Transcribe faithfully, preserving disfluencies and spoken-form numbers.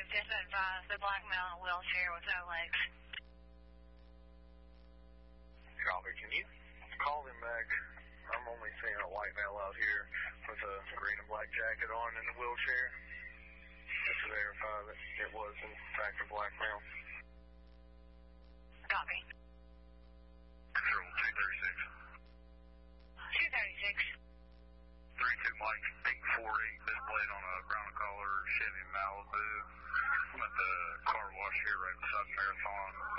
just advised the black male in a wheelchair with no legs. Copy. Can you call him back? I'm only seeing a white male out here with a green and black jacket on in a wheelchair. Just to verify that it was, in fact, a black male. Copy. Control two thirty-six. two thirty-six. three two Mike, eight four eight, displayed on a brown color Chevy Malibu. I'm at the car wash here right beside Marathon.